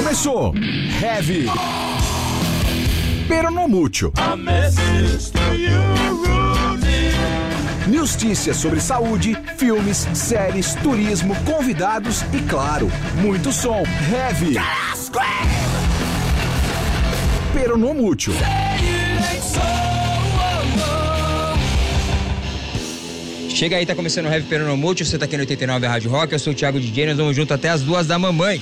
Começou Heavy Pero no Mucho. Notícias sobre saúde, filmes, séries, turismo, convidados e, claro, muito som. Heavy Pero no Mucho. Chega aí, tá começando o Heavy Pero no Mucho, você tá aqui no 89 Rádio Rock, eu sou o Thiago DJ, nós vamos junto até as 2 da mamãe.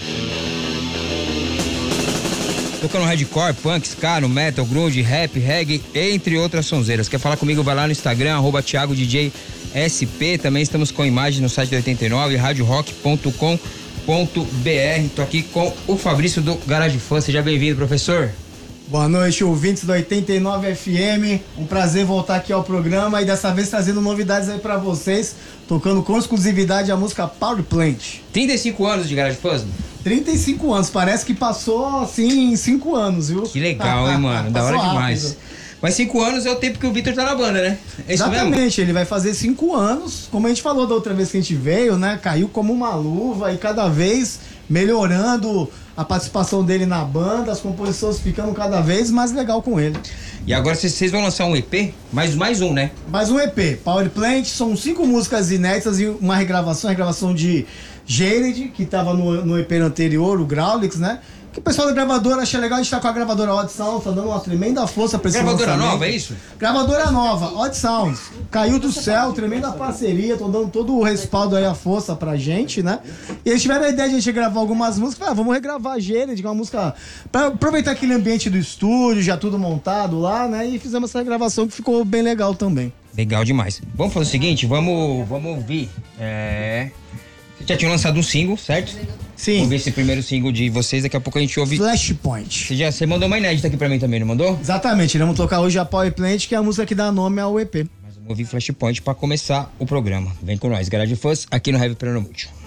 Tocando hardcore, punk, ska, no metal, grunge, rap, reggae, entre outras sonzeiras. Quer falar comigo? Vai lá no Instagram, @Thiago DJ SP. Também estamos com imagens no site do 89, radiorock.com.br. Tô aqui com o Fabrício do Garage Fã. Seja bem-vindo, professor. Boa noite, ouvintes do 89 FM. Um prazer voltar aqui ao programa e dessa vez trazendo novidades aí pra vocês, tocando com exclusividade a música Power Plant. 35 anos de Garage Fã? 35 anos, parece que passou assim em 5 anos, viu? Que legal, hein, mano? Da hora demais. Rápido. Mas 5 anos é o tempo que o Vitor tá na banda, né? É isso exatamente, mesmo? Ele vai fazer 5 anos, como a gente falou da outra vez que a gente veio, né? Caiu como uma luva e cada vez melhorando a participação dele na banda, as composições ficando cada vez mais legal com ele. E agora vocês vão lançar um EP? Mais um, né? Mais um EP, Power Plant, são 5 músicas inéditas e uma regravação de Jared, que tava no EP anterior, o Growlix, né? Que o pessoal da gravadora acha legal, a gente tá com a gravadora Odd Sounds, tá dando uma tremenda força pra esse gravadora lançamento. Nova, é isso? Gravadora nova, Odd Sounds, caiu do céu, tremenda parceria, tô dando todo o respaldo aí, a força pra gente, né? E eles tiveram a ideia de a gente gravar algumas músicas, vamos regravar a Jared, que é uma música pra aproveitar aquele ambiente do estúdio, já tudo montado lá, né? E fizemos essa gravação que ficou bem legal também. Legal demais. Vamos fazer o seguinte, vamos ouvir. Você já tinha lançado um single, certo? Sim. Vamos ver esse primeiro single de vocês, daqui a pouco a gente ouve. Flashpoint. Você mandou uma inédita aqui pra mim também, não mandou? Exatamente, vamos tocar hoje a Power Plant, que é a música que dá nome ao EP. Mas vamos ouvir Flashpoint pra começar o programa. Vem com nós, Garage Fãs, aqui no Heavy Pero no Mucho.